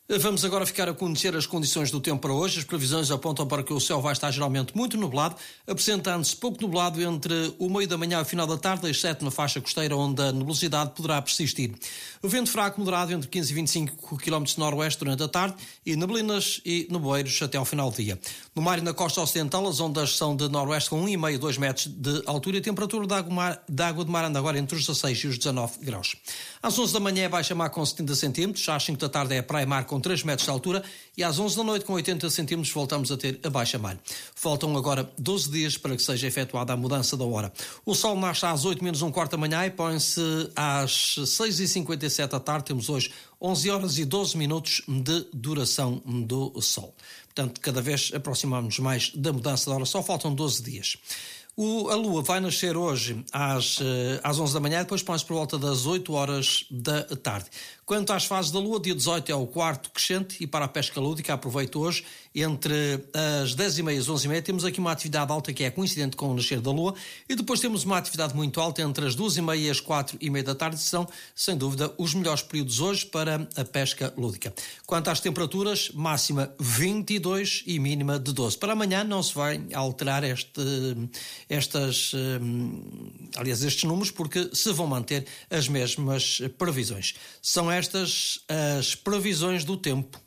Vamos agora ficar a conhecer as condições do tempo para hoje. As previsões apontam para que o céu vai estar geralmente muito nublado, apresentando-se pouco nublado entre o meio da manhã e o final da tarde, exceto na faixa costeira, onde a nebulosidade poderá persistir. O vento fraco moderado entre 15 e 25 km noroeste durante a tarde e neblinas e nevoeiros até ao final do dia. No mar e na costa ocidental, as ondas são de noroeste com 1,5 a 2 metros de altura e a temperatura da água de mar anda agora entre os 16 e os 19 graus. Às 11 da manhã é baixa mar com 70 centímetros, às 5 da tarde é praia-mar com 3 metros de altura e às 11 da noite com 80 centímetros voltamos a ter a baixa mar. Faltam agora 12 dias para que seja efetuada a mudança da hora. O sol nasce às 8 menos um quarto da manhã e põe-se às 6h57 da tarde. Temos hoje 11 horas e 12 minutos de duração do sol. Portanto, cada vez aproximamos mais da mudança da hora. Só faltam 12 dias. A lua vai nascer hoje às 11 da manhã e depois põe-se por volta das 8 horas da tarde. Quanto às fases da lua, dia 18 é o quarto crescente e para a pesca lúdica aproveito hoje entre as 10h30 e as 11h30 temos aqui uma atividade alta que é coincidente com o nascer da lua e depois temos uma atividade muito alta entre as 2h30 e as 4h30 da tarde, são sem dúvida os melhores períodos hoje para a pesca lúdica. Quanto às temperaturas, máxima 22 e mínima de 12. Para amanhã não se vai alterar estes números porque se vão manter as mesmas previsões. São estas as previsões do tempo.